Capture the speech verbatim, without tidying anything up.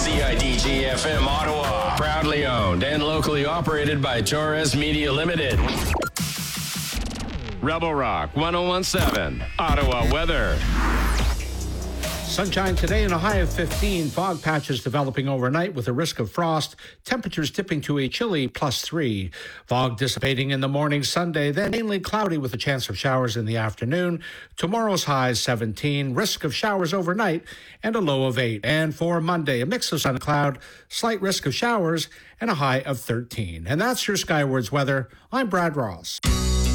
C I D G F M Ottawa. Proudly owned and locally operated by Torres Media Limited. Rebel Rock one oh one point seven, Ottawa weather. Sunshine today and a high of fifteen. Fog patches developing overnight with a risk of frost. Temperatures dipping to a chilly plus three. Fog dissipating in the morning Sunday, then mainly cloudy with a chance of showers in the afternoon. Tomorrow's high seventeen. Risk of showers overnight and a low of eight. And for Monday, a mix of sun and cloud, slight risk of showers and a high of thirteen. And that's your Skywards weather. I'm Brad Ross.